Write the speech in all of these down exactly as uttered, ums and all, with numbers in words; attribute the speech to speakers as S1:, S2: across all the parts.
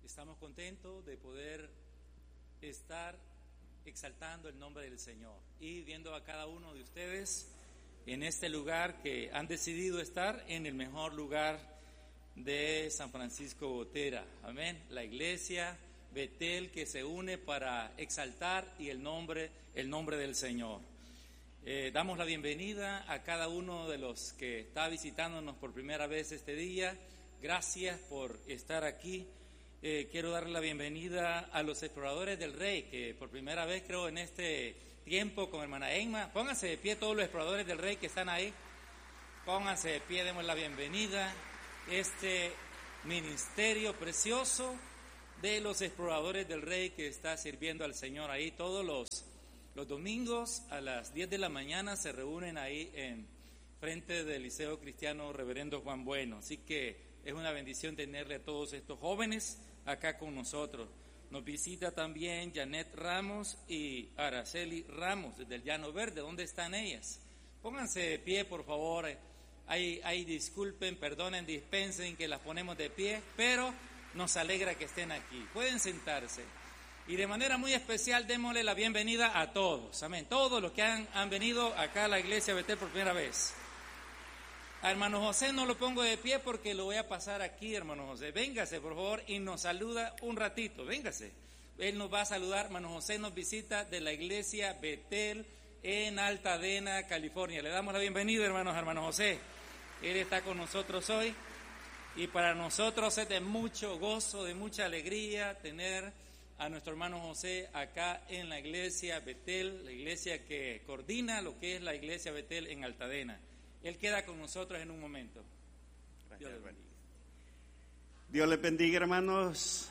S1: Estamos contentos de poder estar exaltando el nombre del Señor y viendo a cada uno de ustedes en este lugar que han decidido estar en el mejor lugar de San Francisco Gotera. Amén. La iglesia Betel que se une para exaltar y el nombre, el nombre del Señor. Eh, damos la bienvenida a cada uno de los que está visitándonos por primera vez este día. Gracias por estar aquí. Eh, quiero darle la bienvenida a los exploradores del Rey, que por primera vez creo en este tiempo con hermana Emma. Pónganse de pie todos los exploradores del Rey que están ahí. Pónganse de pie, demos la bienvenida. Este ministerio precioso de los exploradores del Rey que está sirviendo al Señor ahí todos los, los domingos a las diez de la mañana se reúnen ahí en frente del Liceo Cristiano Reverendo Juan Bueno. Así que es una bendición tenerle a todos estos jóvenes acá con nosotros. Nos visita también Janet Ramos y Araceli Ramos desde el Llano Verde. ¿Dónde están ellas? Pónganse de pie, por favor. Ahí, ahí disculpen, perdonen, dispensen que las ponemos de pie, pero nos alegra que estén aquí. Pueden sentarse. Y de manera muy especial démosle la bienvenida a todos. Amén. Todos los que han, han venido acá a la iglesia Betel por primera vez. A hermano José no lo pongo de pie porque lo voy a pasar aquí, hermano José. Véngase, por favor, y nos saluda un ratito. Véngase. Él nos va a saludar. Hermano José nos visita de la iglesia Betel en Altadena, California. Le damos la bienvenida, hermanos, hermano José. Él está con nosotros hoy. Y para nosotros es de mucho gozo, de mucha alegría tener a nuestro hermano José acá en la iglesia Betel, la iglesia que coordina lo que es la iglesia Betel en Altadena. Él queda con nosotros en un momento. Dios les bendiga.
S2: Dios les bendiga, hermanos.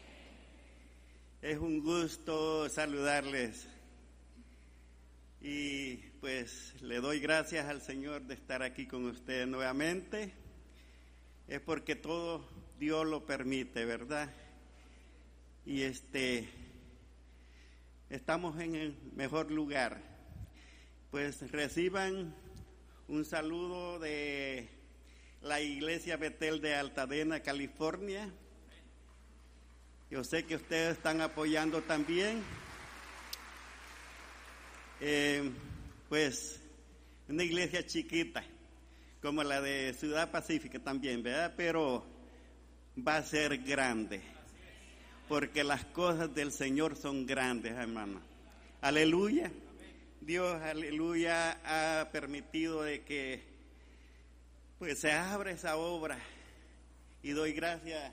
S2: Es un gusto saludarles. Y pues le doy gracias al Señor de estar aquí con ustedes nuevamente. Es porque todo Dios lo permite, ¿verdad? Y este, estamos en el mejor lugar. Pues reciban un saludo de la iglesia Betel de Altadena, California. Yo sé que ustedes están apoyando también. Eh, pues una iglesia chiquita, como la de Ciudad Pacífica también, ¿verdad? Pero va a ser grande, porque las cosas del Señor son grandes, hermano. Aleluya. Dios, aleluya, ha permitido de que pues se abra esa obra, y doy gracias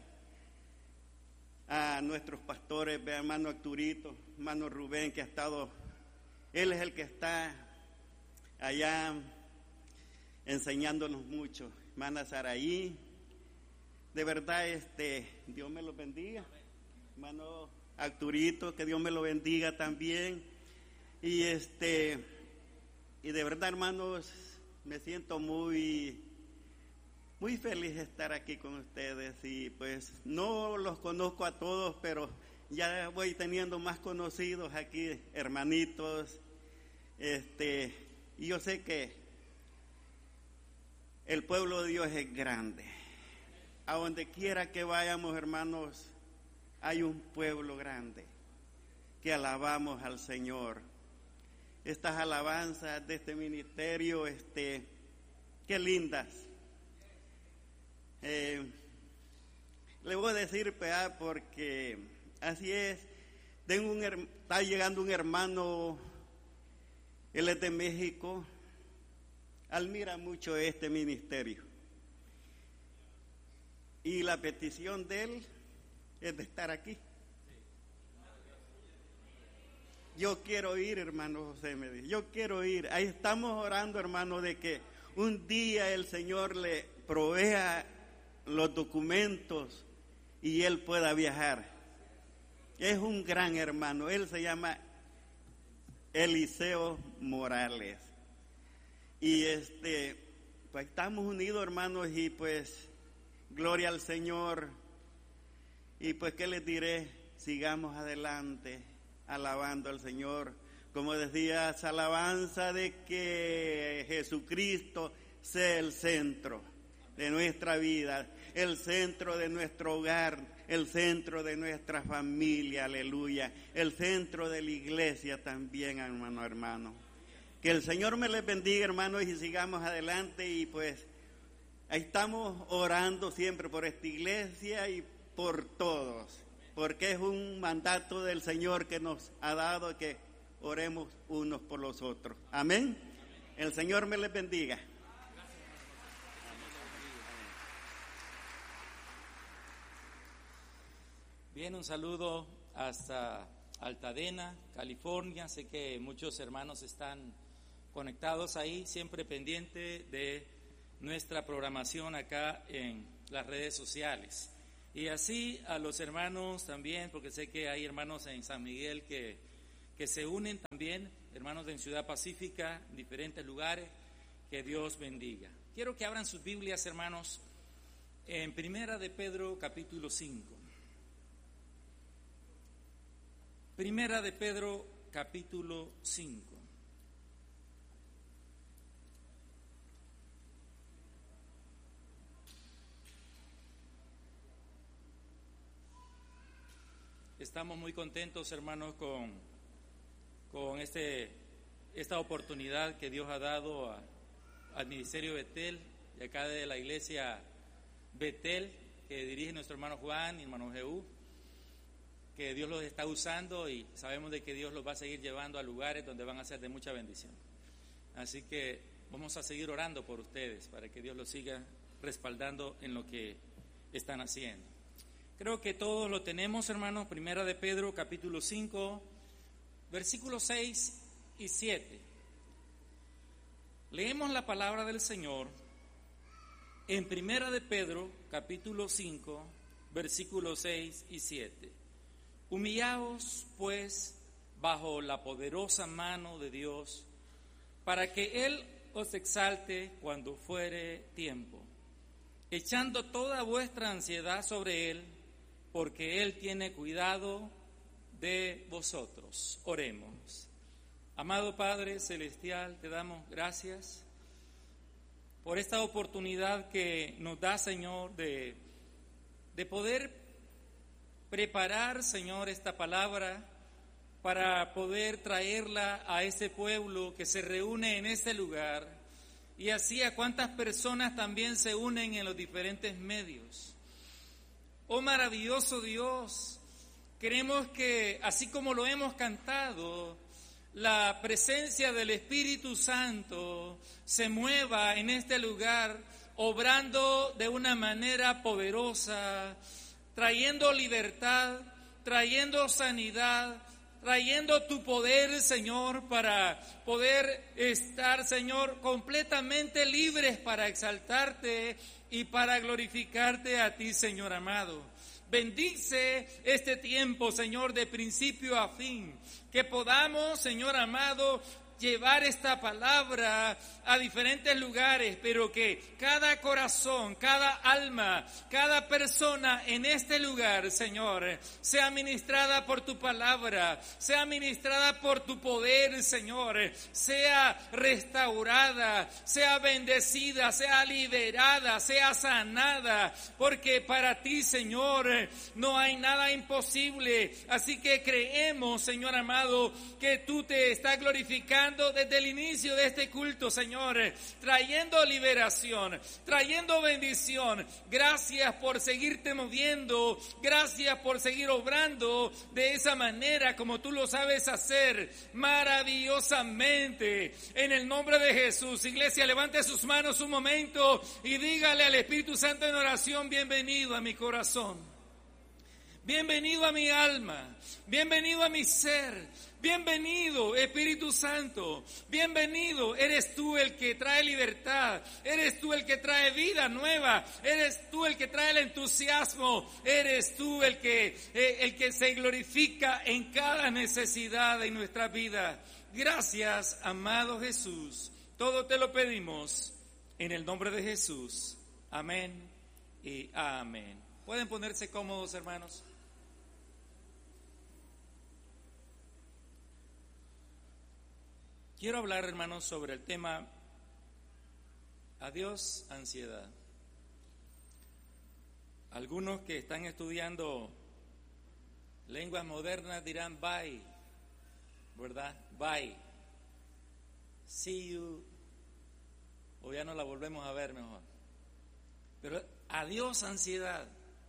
S2: a nuestros pastores, hermano Arturito, hermano Rubén, que ha estado, él es el que está allá enseñándonos mucho, hermana Saraí, de verdad, este, Dios me lo bendiga, hermano Arturito, que Dios me lo bendiga también. Y este, y de verdad, hermanos, me siento muy, muy feliz de estar aquí con ustedes. Y pues no los conozco a todos, pero ya voy teniendo más conocidos aquí, hermanitos. Este, y yo sé que el pueblo de Dios es grande. A donde quiera que vayamos, hermanos, hay un pueblo grande que alabamos al Señor. Estas alabanzas de este ministerio, este, qué lindas. Eh, le voy a decir, pea, porque así es. Tengo un, está llegando un hermano, él es de México, admira mucho este ministerio. Y la petición de él es de estar aquí. Yo quiero ir, hermano José, me dice, yo quiero ir. Ahí estamos orando, hermano, de que un día el Señor le provea los documentos y él pueda viajar. Es un gran hermano, él se llama Eliseo Morales. Y este, pues estamos unidos, hermanos, y pues gloria al Señor. Y pues, ¿qué les diré? Sigamos adelante, alabando al Señor, como decía, esa alabanza de que Jesucristo sea el centro de nuestra vida. el centro de nuestro hogar, el centro de nuestra familia, aleluya, el centro de la iglesia también, hermano, hermano. Que el Señor me les bendiga, hermanos, y sigamos adelante. Y pues ahí estamos orando siempre por esta iglesia y por todos, porque es un mandato del Señor que nos ha dado que oremos unos por los otros. Amén. El Señor me les bendiga.
S1: Bien, un saludo hasta Altadena, California. Sé que muchos hermanos están conectados ahí, siempre pendiente de nuestra programación acá en las redes sociales. Y así a los hermanos también, porque sé que hay hermanos en San Miguel que, que se unen también, hermanos en Ciudad Pacífica, en diferentes lugares, que Dios bendiga. Quiero que abran sus Biblias, hermanos, en Primera de Pedro, capítulo cinco. Primera de Pedro, capítulo cinco. Estamos muy contentos, hermanos, con, con este, esta oportunidad que Dios ha dado a, al Ministerio Betel, de acá de la iglesia Betel, que dirige nuestro hermano Juan y hermano Jehú, que Dios los está usando y sabemos de que Dios los va a seguir llevando a lugares donde van a ser de mucha bendición. Así que vamos a seguir orando por ustedes para que Dios los siga respaldando en lo que están haciendo. Creo que todos lo tenemos, hermanos. Primera de Pedro, capítulo cinco, versículos seis y siete. Leemos la palabra del Señor en Primera de Pedro, capítulo cinco, versículos seis y siete. Humillaos, pues, bajo la poderosa mano de Dios, para que Él os exalte cuando fuere tiempo, echando toda vuestra ansiedad sobre Él, porque Él tiene cuidado de vosotros. Oremos. Amado Padre Celestial, te damos gracias por esta oportunidad que nos da, Señor, de, de poder preparar, Señor, esta palabra para poder traerla a ese pueblo que se reúne en este lugar y así a cuántas personas también se unen en los diferentes medios. Oh maravilloso Dios, queremos que así como lo hemos cantado, la presencia del Espíritu Santo se mueva en este lugar, obrando de una manera poderosa, trayendo libertad, trayendo sanidad, trayendo tu poder, Señor, para poder estar, Señor, completamente libres para exaltarte y para glorificarte a ti, Señor amado. Bendice este tiempo, Señor, de principio a fin, que podamos, Señor amado, llevar esta palabra a diferentes lugares, pero que cada corazón, cada alma, cada persona en este lugar, Señor, sea ministrada por tu palabra, sea ministrada por tu poder, Señor, sea restaurada, sea bendecida, sea liberada, sea sanada, porque para ti, Señor, no hay nada imposible. Así que creemos, Señor amado, que tú te estás glorificando desde el inicio de este culto, Señor, trayendo liberación, trayendo bendición. Gracias por seguirte moviendo, gracias por seguir obrando de esa manera como tú lo sabes hacer, maravillosamente. En el nombre de Jesús, iglesia, levante sus manos un momento y dígale al Espíritu Santo en oración: bienvenido a mi corazón, bienvenido a mi alma, bienvenido a mi ser. Bienvenido, Espíritu Santo, bienvenido, eres tú el que trae libertad, eres tú el que trae vida nueva, eres tú el que trae el entusiasmo, eres tú el que, eh, el que se glorifica en cada necesidad de nuestra vida. Gracias, amado Jesús, todo te lo pedimos en el nombre de Jesús. Amén y amén. ¿Pueden ponerse cómodos, hermanos? Quiero hablar, hermanos, sobre el tema adiós, ansiedad. Algunos que están estudiando lenguas modernas dirán bye, ¿verdad? Bye. See you. O ya no la volvemos a ver mejor. Pero adiós ansiedad.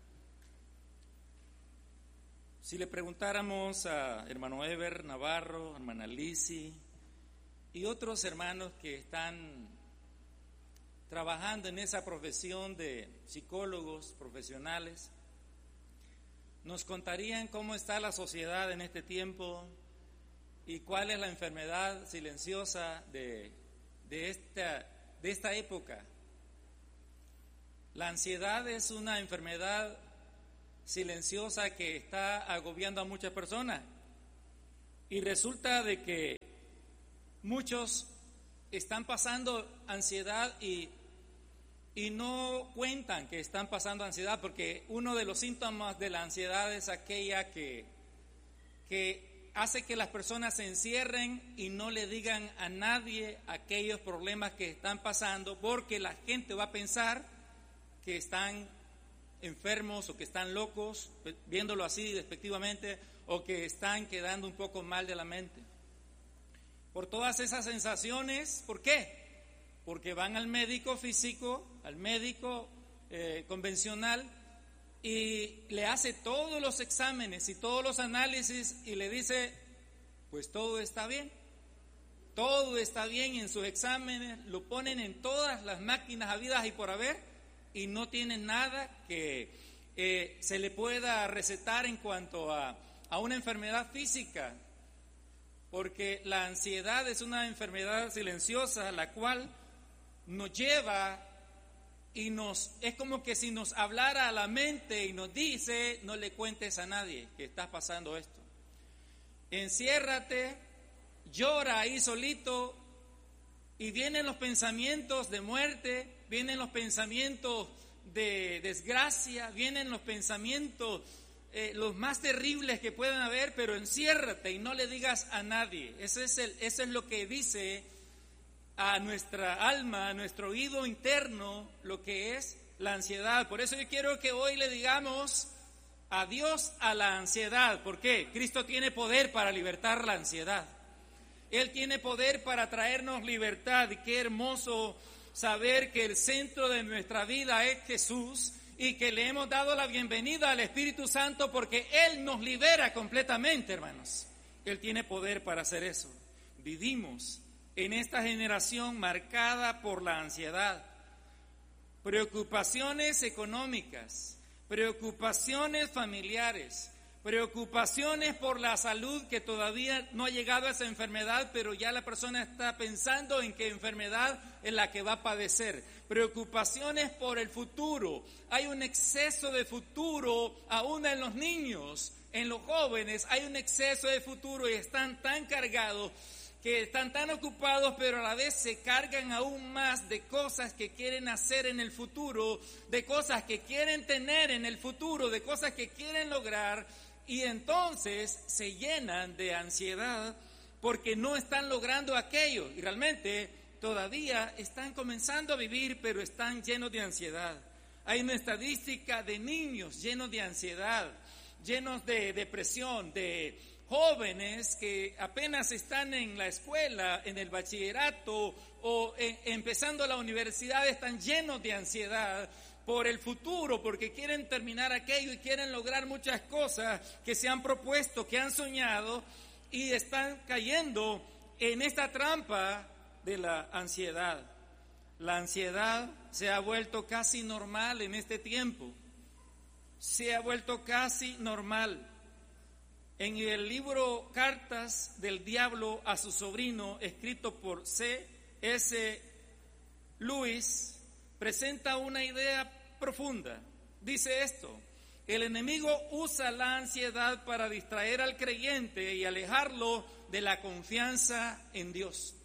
S1: Si le preguntáramos a hermano Eber Navarro, hermana Lisi y otros hermanos que están trabajando en esa profesión de psicólogos profesionales, nos contarían cómo está la sociedad en este tiempo y cuál es la enfermedad silenciosa de, de, esta, de esta época. La ansiedad es una enfermedad silenciosa que está agobiando a muchas personas y resulta de que muchos están pasando ansiedad y, y no cuentan que están pasando ansiedad, porque uno de los síntomas de la ansiedad es aquella que, que hace que las personas se encierren y no le digan a nadie aquellos problemas que están pasando, porque la gente va a pensar que están enfermos o que están locos, viéndolo así despectivamente, o que están quedando un poco mal de la mente. Por todas esas sensaciones, ¿por qué? Porque van al médico físico, al médico eh, convencional, y le hace todos los exámenes y todos los análisis y le dice, pues todo está bien, todo está bien en sus exámenes, lo ponen en todas las máquinas habidas y por haber, y no tienen nada que eh, se le pueda recetar en cuanto a, a una enfermedad física, porque la ansiedad es una enfermedad silenciosa, la cual nos lleva y nos, es como que si nos hablara a la mente y nos dice, no le cuentes a nadie que estás pasando esto. Enciérrate, llora ahí solito, y vienen los pensamientos de muerte, vienen los pensamientos de desgracia, vienen los pensamientos eh, los más terribles que pueden haber, pero enciérrate y no le digas a nadie. Ese es el, eso es lo que dice a nuestra alma, a nuestro oído interno, lo que es la ansiedad. Por eso yo quiero que hoy le digamos adiós a la ansiedad. ¿Por qué? Cristo tiene poder para libertar la ansiedad. Él tiene poder para traernos libertad. Y qué hermoso saber que el centro de nuestra vida es Jesús y que le hemos dado la bienvenida al Espíritu Santo, porque Él nos libera completamente, hermanos. Él tiene poder para hacer eso. Vivimos en esta generación marcada por la ansiedad, preocupaciones económicas, preocupaciones familiares, preocupaciones por la salud, que todavía no ha llegado a esa enfermedad, pero ya la persona está pensando en qué enfermedad es la que va a padecer. Preocupaciones por el futuro. Hay un exceso de futuro aún en los niños, en los jóvenes. Hay un exceso de futuro y están tan cargados, que están tan ocupados, pero a la vez se cargan aún más de cosas que quieren hacer en el futuro, de cosas que quieren tener en el futuro, de cosas que quieren lograr. Y entonces se llenan de ansiedad porque no están logrando aquello y realmente todavía están comenzando a vivir, pero están llenos de ansiedad. Hay una estadística de niños llenos de ansiedad, llenos de depresión, de jóvenes que apenas están en la escuela, en el bachillerato o en, empezando la universidad, están llenos de ansiedad por el futuro, porque quieren terminar aquello y quieren lograr muchas cosas que se han propuesto, que han soñado, y están cayendo en esta trampa de la ansiedad. La ansiedad se ha vuelto casi normal en este tiempo, se ha vuelto casi normal. En el libro Cartas del Diablo a su sobrino, escrito por C S Lewis, presenta una idea profunda. Dice esto: el enemigo usa la ansiedad para distraer al creyente y alejarlo de la confianza en Dios.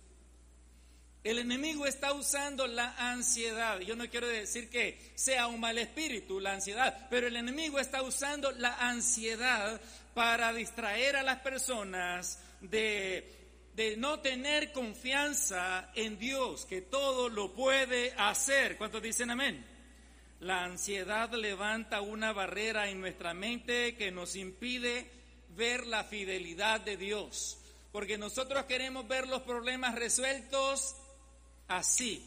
S1: El enemigo está usando la ansiedad. Yo no quiero decir que sea un mal espíritu la ansiedad, pero el enemigo está usando la ansiedad para distraer a las personas de de no tener confianza en Dios, que todo lo puede hacer. ¿Cuántos dicen amén? La ansiedad levanta una barrera en nuestra mente que nos impide ver la fidelidad de Dios, porque nosotros queremos ver los problemas resueltos así,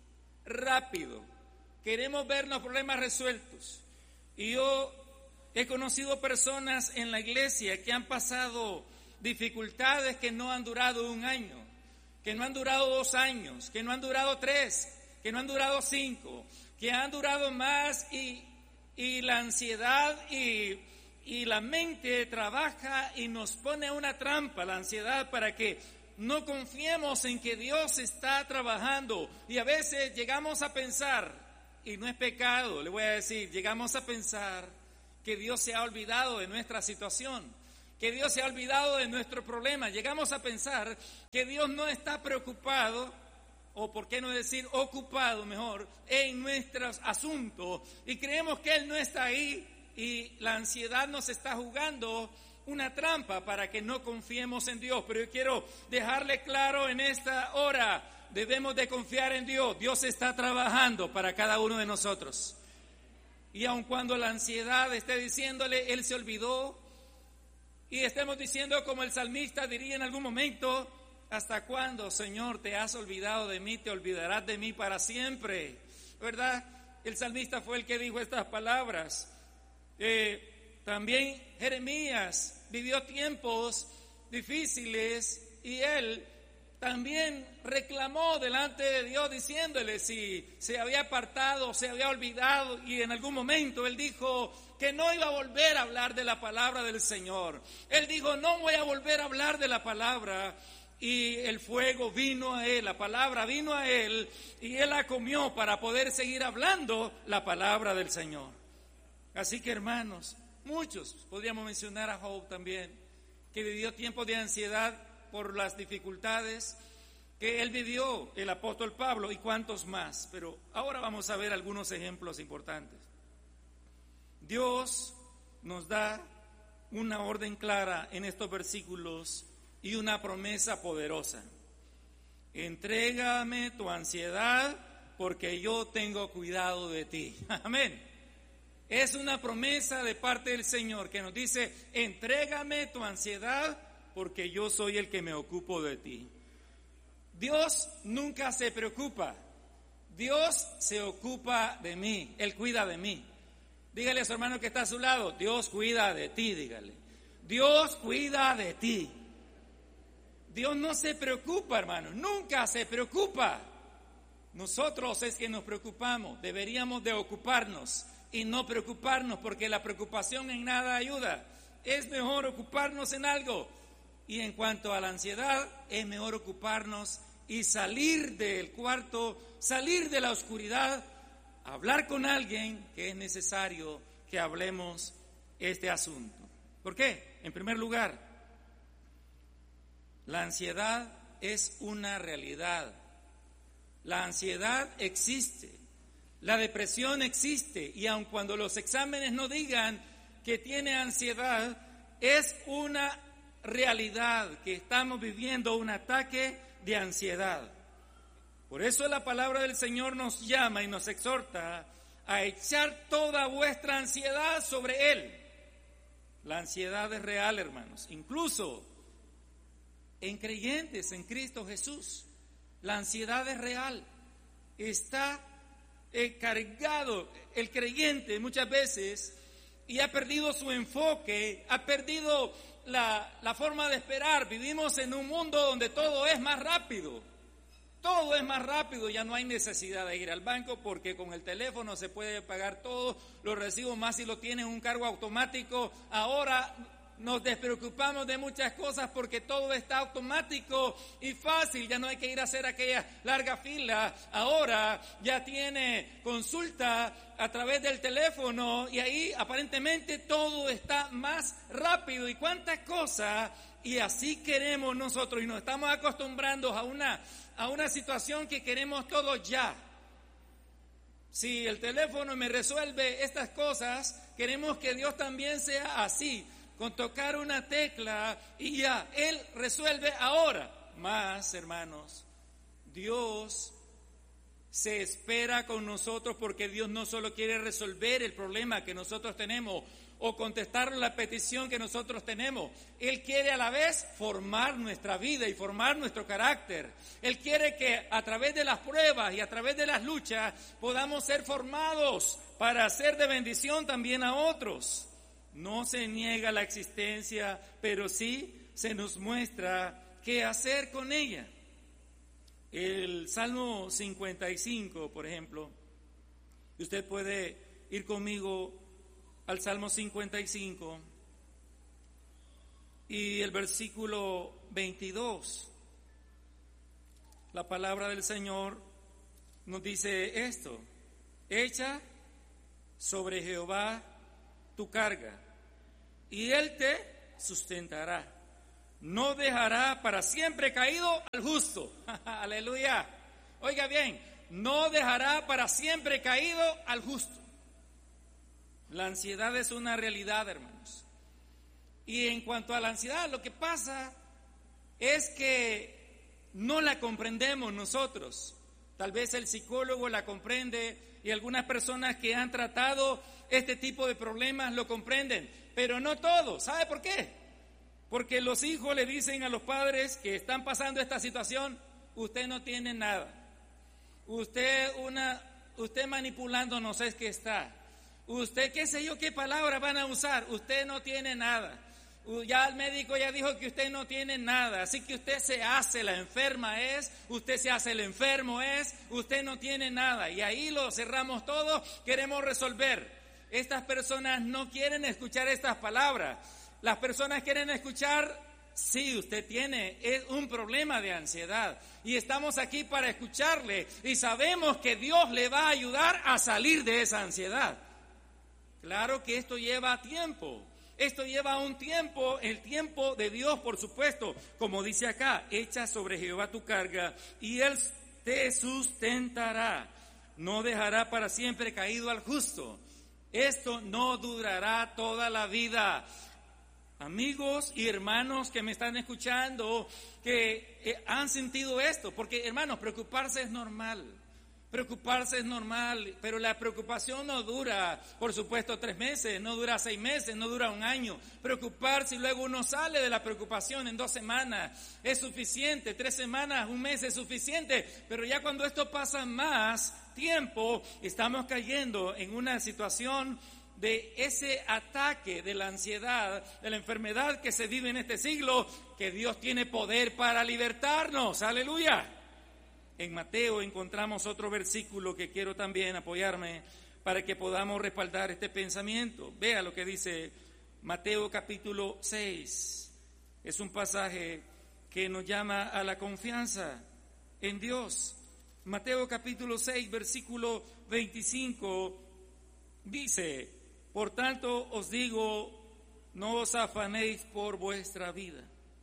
S1: rápido. Queremos ver los problemas resueltos. Y yo he conocido personas en la iglesia que han pasado dificultades que no han durado un año, que no han durado dos años, que no han durado tres, que no han durado cinco, que han durado más, y, y la ansiedad y, y la mente trabaja y nos pone una trampa, la ansiedad, para que no confiemos en que Dios está trabajando. Y a veces llegamos a pensar, y no es pecado, le voy a decir, llegamos a pensar que Dios se ha olvidado de nuestra situación, que Dios se ha olvidado de nuestro problema. Llegamos a pensar que Dios no está preocupado, o por qué no decir ocupado mejor, en nuestros asuntos, y creemos que Él no está ahí, y la ansiedad nos está jugando una trampa para que no confiemos en Dios. Pero yo quiero dejarle claro en esta hora, debemos de confiar en Dios. Dios está trabajando para cada uno de nosotros. Y aun cuando la ansiedad esté diciéndole, Él se olvidó, y estemos diciendo como el salmista diría en algún momento, ¿hasta cuándo, Señor, te has olvidado de mí? Te olvidarás de mí para siempre, ¿verdad? El salmista fue el que dijo estas palabras. Eh, también Jeremías vivió tiempos difíciles y él también reclamó delante de Dios diciéndole si se había apartado, se había olvidado, y en algún momento él dijo que no iba a volver a hablar de la palabra del Señor. Él dijo, no voy a volver a hablar de la palabra. Y el fuego vino a él, la palabra vino a él, y él la comió para poder seguir hablando la palabra del Señor. Así que, hermanos, muchos, podríamos mencionar a Job también, que vivió tiempos de ansiedad por las dificultades que él vivió, el apóstol Pablo, y cuantos más. Pero ahora vamos a ver algunos ejemplos importantes. Dios nos da una orden clara en estos versículos y una promesa poderosa. Entrégame tu ansiedad porque yo tengo cuidado de ti. Amén. Es una promesa de parte del Señor que nos dice, entrégame tu ansiedad porque yo soy el que me ocupo de ti. Dios nunca se preocupa. Dios se ocupa de mí. Él cuida de mí. Dígale a su hermano que está a su lado, Dios cuida de ti, dígale. Dios cuida de ti. Dios no se preocupa, hermano, nunca se preocupa. Nosotros es que nos preocupamos, deberíamos de ocuparnos y no preocuparnos, porque la preocupación en nada ayuda. Es mejor ocuparnos en algo. Y en cuanto a la ansiedad, es mejor ocuparnos y salir del cuarto, salir de la oscuridad, hablar con alguien que es necesario que hablemos este asunto. ¿Por qué? En primer lugar, la ansiedad es una realidad. La ansiedad existe, la depresión existe, y aun cuando los exámenes no digan que tiene ansiedad, es una realidad que estamos viviendo un ataque de ansiedad. Por eso la palabra del Señor nos llama y nos exhorta a echar toda vuestra ansiedad sobre Él. La ansiedad es real, hermanos, incluso en creyentes en Cristo Jesús. La ansiedad es real. Está eh, cargado el creyente muchas veces y ha perdido su enfoque, ha perdido la, la forma de esperar. Vivimos en un mundo donde todo es más rápido. Todo es más rápido, ya no hay necesidad de ir al banco porque con el teléfono se puede pagar todo, los recibos más si lo tienen un cargo automático. Ahora nos despreocupamos de muchas cosas porque todo está automático y fácil, ya no hay que ir a hacer aquella larga fila. Ahora ya tiene consulta a través del teléfono y ahí aparentemente todo está más rápido. Y cuántas cosas, y así queremos nosotros, y nos estamos acostumbrando a una a una situación que queremos todo ya. Si el teléfono me resuelve estas cosas, queremos que Dios también sea así, con tocar una tecla y ya, Él resuelve ahora. Más, hermanos, Dios se espera con nosotros, porque Dios no solo quiere resolver el problema que nosotros tenemos o contestar la petición que nosotros tenemos. Él quiere a la vez formar nuestra vida y formar nuestro carácter. Él quiere que a través de las pruebas y a través de las luchas podamos ser formados para ser de bendición también a otros. No se niega la existencia, pero sí se nos muestra qué hacer con ella. El Salmo cincuenta y cinco, por ejemplo, usted puede ir conmigo al Salmo cincuenta y cinco y el versículo veintidós. La palabra del Señor nos dice esto: echa sobre Jehová tu carga y Él te sustentará. No dejará para siempre caído al justo. Aleluya. Oiga bien, no dejará para siempre caído al justo. La ansiedad es una realidad, hermanos. Y en cuanto a la ansiedad, lo que pasa es que no la comprendemos nosotros. Tal vez el psicólogo la comprende y algunas personas que han tratado este tipo de problemas lo comprenden, pero no todos. ¿Sabe por qué? Porque los hijos le dicen a los padres que están pasando esta situación: usted no tiene nada. Usted una, usted manipulando no sé qué está. Usted qué sé yo qué palabra van a usar. Usted no tiene nada. Ya el médico ya dijo que usted no tiene nada. Así que usted se hace la enferma es, usted se hace el enfermo es, usted no tiene nada. Y ahí lo cerramos todo, queremos resolver. Estas personas no quieren escuchar estas palabras. Las personas quieren escuchar: sí, usted tiene un problema de ansiedad y estamos aquí para escucharle y sabemos que Dios le va a ayudar a salir de esa ansiedad. Claro que esto lleva tiempo, esto lleva un tiempo, el tiempo de Dios, por supuesto, como dice acá: echa sobre Jehová tu carga y Él te sustentará, no dejará para siempre caído al justo. Esto no durará toda la vida. Amigos y hermanos que me están escuchando, que eh, han sentido esto, porque hermanos, preocuparse es normal, preocuparse es normal, pero la preocupación no dura, por supuesto, tres meses, no dura seis meses, no dura un año. Preocuparse y luego uno sale de la preocupación en dos semanas es suficiente, tres semanas, un mes es suficiente, pero ya cuando esto pasa más tiempo, estamos cayendo en una situación de ese ataque de la ansiedad, de la enfermedad que se vive en este siglo, que Dios tiene poder para libertarnos. ¡Aleluya! En Mateo encontramos otro versículo que quiero también apoyarme para que podamos respaldar este pensamiento. Vea lo que dice Mateo capítulo seis. Es un pasaje que nos llama a la confianza en Dios. Mateo capítulo seis, versículo veinticinco, dice: por tanto os digo, no os afanéis por vuestra vida,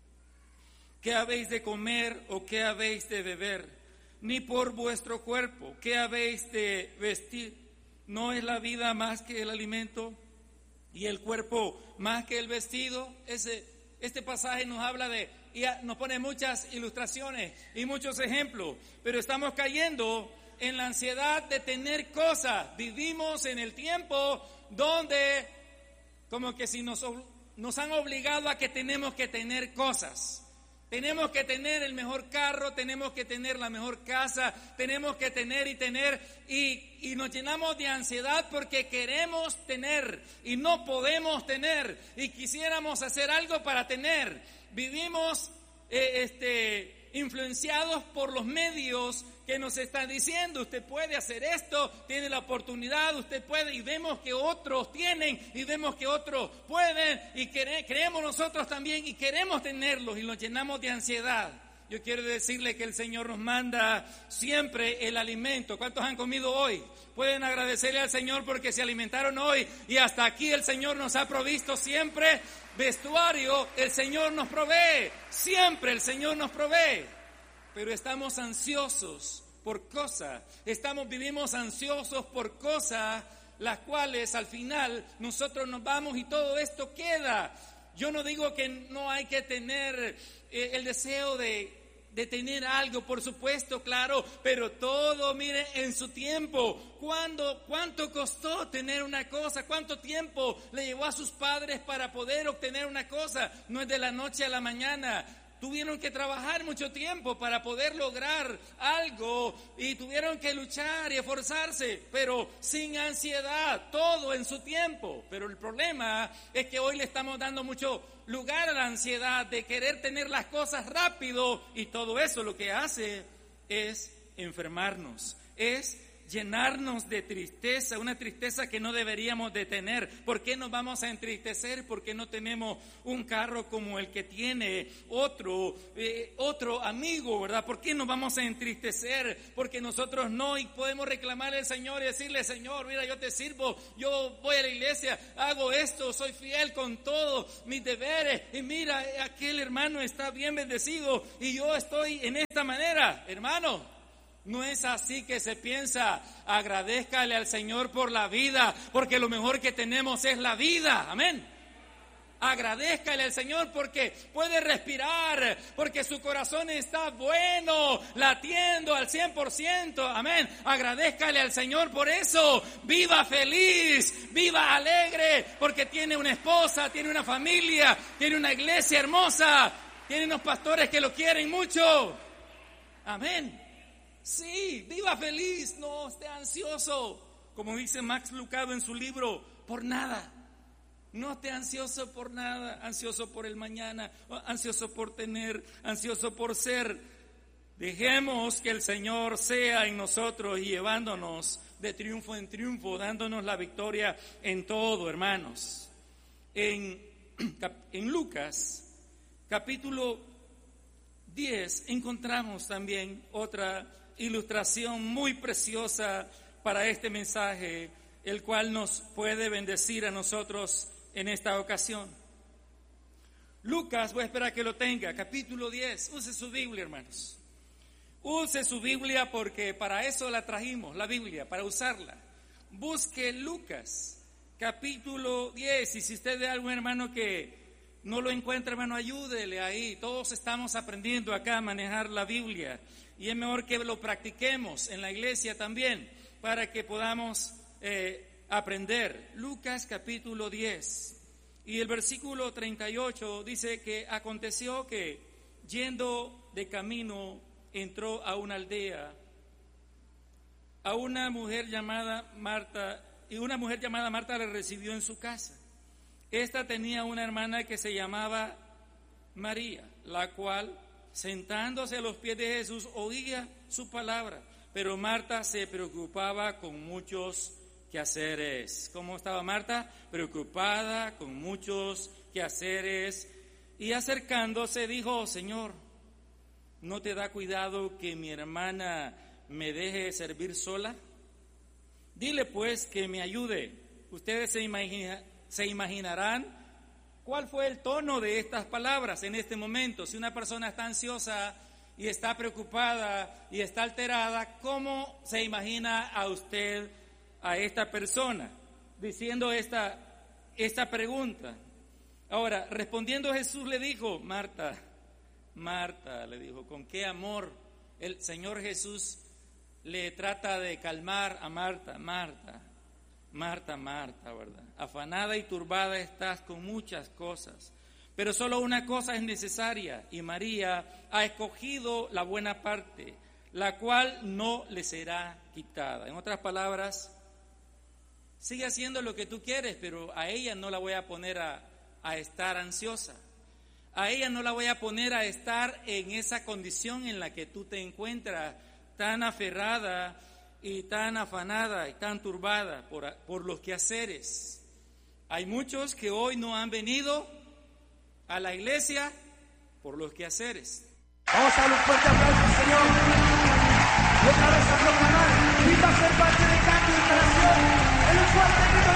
S1: qué habéis de comer o qué habéis de beber, ni por vuestro cuerpo, qué habéis de vestir. ¿No es la vida más que el alimento y el cuerpo más que el vestido? Ese, este pasaje nos habla de, y nos pone muchas ilustraciones y muchos ejemplos, pero estamos cayendo en la ansiedad de tener cosas. Vivimos en el tiempo donde como que si nos, nos han obligado a que tenemos que tener cosas. Tenemos que tener el mejor carro, tenemos que tener la mejor casa, tenemos que tener y tener, y, y nos llenamos de ansiedad porque queremos tener y no podemos tener, y quisiéramos hacer algo para tener. Vivimos eh, este, influenciados por los medios que nos están diciendo: usted puede hacer esto, tiene la oportunidad, usted puede, y vemos que otros tienen, y vemos que otros pueden, y quere, creemos nosotros también, y queremos tenerlos, y nos llenamos de ansiedad. Yo quiero decirle que el Señor nos manda siempre el alimento. ¿Cuántos han comido hoy? Pueden agradecerle al Señor porque se alimentaron hoy, y hasta aquí el Señor nos ha provisto siempre vestuario. El Señor nos provee, siempre el Señor nos provee. Pero estamos ansiosos por cosas, estamos, vivimos ansiosos por cosas, las cuales al final nosotros nos vamos y todo esto queda. Yo no digo que no hay que tener eh, el deseo de de tener algo, por supuesto, claro, pero todo, mire, en su tiempo. ¿Cuándo, cuánto costó tener una cosa? ¿Cuánto tiempo le llevó a sus padres para poder obtener una cosa? No es de la noche a la mañana. Tuvieron que trabajar mucho tiempo para poder lograr algo y tuvieron que luchar y esforzarse, pero sin ansiedad, todo en su tiempo. Pero el problema es que hoy le estamos dando mucho lugar a la ansiedad de querer tener las cosas rápido, y todo eso lo que hace es enfermarnos, es llenarnos de tristeza, una tristeza que no deberíamos de tener. ¿Por qué nos vamos a entristecer? Porque no tenemos un carro como el que tiene otro, eh, otro amigo, ¿verdad? ¿Por qué nos vamos a entristecer? Porque nosotros no, y podemos reclamarle al Señor y decirle: Señor, mira, yo te sirvo, yo voy a la iglesia, hago esto, soy fiel con todos mis deberes, y mira, aquel hermano está bien bendecido y yo estoy en esta manera. Hermano, no es así que se piensa. Agradézcale al Señor por la vida, porque lo mejor que tenemos es la vida. Amén. Agradézcale al Señor porque puede respirar, porque su corazón está bueno, latiendo al cien por ciento. Amén. Agradézcale al Señor por eso. Viva feliz, viva alegre, porque tiene una esposa, tiene una familia, tiene una iglesia hermosa, tiene unos pastores que lo quieren mucho. Amén. Sí, viva feliz, no esté ansioso, como dice Max Lucado en su libro, por nada. No esté ansioso por nada, ansioso por el mañana, ansioso por tener, ansioso por ser. Dejemos que el Señor sea en nosotros y llevándonos de triunfo en triunfo, dándonos la victoria en todo, hermanos. En, en Lucas, capítulo diez, encontramos también otra ilustración muy preciosa para este mensaje, el cual nos puede bendecir a nosotros en esta ocasión. Lucas, voy a esperar que lo tenga, capítulo diez. Use su Biblia, hermanos. Use su Biblia, porque para eso la trajimos, la Biblia, para usarla. Busque Lucas, capítulo diez, y si usted ve a algún hermano que no lo encuentra, hermano, ayúdele ahí. Todos estamos aprendiendo acá a manejar la Biblia, y es mejor que lo practiquemos en la iglesia también, para que podamos eh, aprender. Lucas capítulo diez, y el versículo treinta y ocho dice que aconteció que, yendo de camino, entró a una aldea, a una mujer llamada Marta, y una mujer llamada Marta le recibió en su casa. Esta tenía una hermana que se llamaba María, la cual, sentándose a los pies de Jesús, oía su palabra, pero Marta se preocupaba con muchos quehaceres. ¿Cómo estaba Marta? Preocupada con muchos quehaceres, y acercándose dijo: Señor, ¿no te da cuidado que mi hermana me deje servir sola? Dile pues que me ayude. Ustedes se imagina, se imaginarán ¿cuál fue el tono de estas palabras en este momento? Si una persona está ansiosa y está preocupada y está alterada, ¿cómo se imagina a usted a esta persona diciendo esta, esta pregunta? Ahora, respondiendo Jesús le dijo: Marta, Marta, le dijo, con qué amor el Señor Jesús le trata de calmar a Marta. Marta, Marta, Marta, ¿verdad? Afanada y turbada estás con muchas cosas, pero solo una cosa es necesaria, y María ha escogido la buena parte, la cual no le será quitada. En otras palabras, sigue haciendo lo que tú quieres, pero a ella no la voy a poner a, a estar ansiosa. A ella no la voy a poner a estar en esa condición en la que tú te encuentras, tan aferrada y tan afanada y tan turbada por, por los quehaceres. Hay muchos que hoy no han venido a la iglesia por los quehaceres.
S3: Vamos a dar un fuerte aplauso al Señor. Y otra vez a proclamar: viva ser parte de Cambio Internacional.